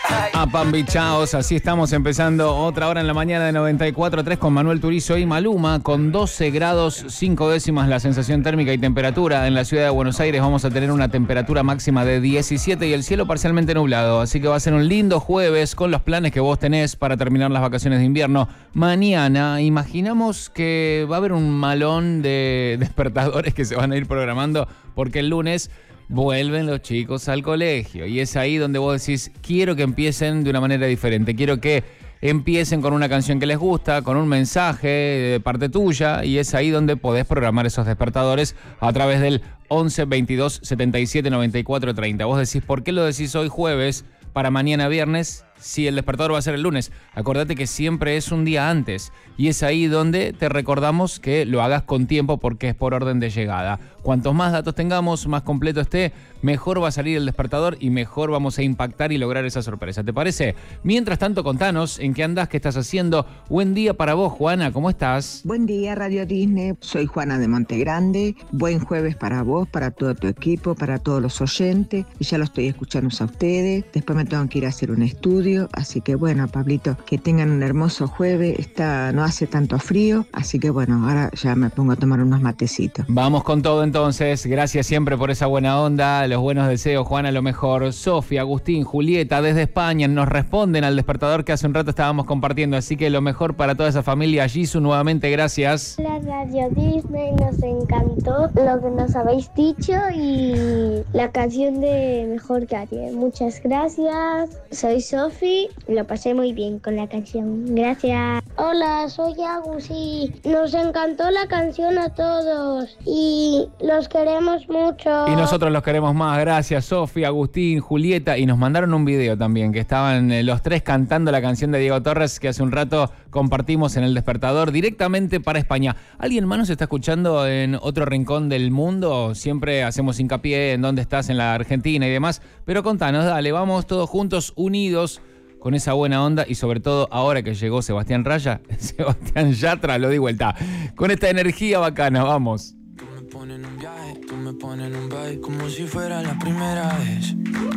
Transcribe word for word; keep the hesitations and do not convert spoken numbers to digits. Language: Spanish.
Apambichaos, así estamos empezando otra hora en la mañana de noventa y cuatro punto tres con Manuel Turizo y Maluma, con doce grados cinco décimas la sensación térmica y temperatura. En la ciudad de Buenos Aires vamos a tener una temperatura máxima de diecisiete y el cielo parcialmente nublado, así que va a ser un lindo jueves con los planes que vos tenés para terminar las vacaciones de invierno. Mañana imaginamos que va a haber un malón de despertadores que se van a ir programando porque el lunes vuelven los chicos al colegio y es ahí donde vos decís, quiero que empiecen de una manera diferente, quiero que empiecen con una canción que les gusta, con un mensaje de parte tuya, y es ahí donde podés programar esos despertadores a través del once, veintidós, setenta y siete, noventa y cuatro, treinta. Vos decís, ¿por qué lo decís hoy jueves para mañana viernes si el despertador va a ser el lunes? Acordate que siempre es un día antes y es ahí donde te recordamos que lo hagas con tiempo porque es por orden de llegada. Cuantos más datos tengamos, más completo esté, mejor va a salir el despertador y mejor vamos a impactar y lograr esa sorpresa. ¿Te parece? Mientras tanto, contanos en qué andás, qué estás haciendo. Buen día para vos, Juana, ¿cómo estás? Buen día, Radio Disney. Soy Juana de Montegrande. Buen jueves para vos, para todo tu equipo, para todos los oyentes. Y ya lo estoy escuchando a ustedes. Después me tengo que ir a hacer un estudio. Así que bueno, Pablito, que tengan un hermoso jueves. Está, no hace tanto frío. Así que bueno, ahora ya me pongo a tomar unos matecitos. Vamos con todo entonces. Gracias siempre por esa buena onda. Los buenos deseos, Juana, lo mejor. Sofía, Agustín, Julieta, desde España, nos responden al despertador que hace un rato estábamos compartiendo. Así que lo mejor para toda esa familia. Jisoo, nuevamente, gracias. Hola, Radio Disney, nos encantó lo que nos habéis dicho y la canción de Mejor que Ariel. Muchas gracias. Soy Sofi, lo pasé muy bien con la canción. Gracias. Hola, soy Agus y nos encantó la canción a todos y los queremos mucho. Y nosotros los queremos más. Gracias, Sofía, Agustín, Julieta. Y nos mandaron un video también, que estaban eh, los tres cantando la canción de Diego Torres, que hace un rato compartimos en El Despertador, directamente para España. ¿Alguien más nos está escuchando en otro rincón del mundo? Siempre hacemos hincapié en dónde estás, en la Argentina y demás. Pero contanos, dale, vamos todos juntos, unidos, con esa buena onda y sobre todo ahora que llegó Sebastián Raya, Sebastián Yatra, lo di vuelta, con esta energía bacana, vamos. Tú me pones en un viaje, tú me pones en un vibe como si fuera la primera vez.